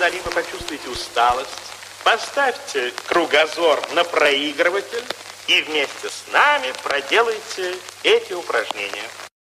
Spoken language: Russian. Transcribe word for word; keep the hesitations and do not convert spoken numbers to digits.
когда-либо почувствуете усталость, поставьте кругозор на проигрыватель и вместе с нами проделайте эти упражнения.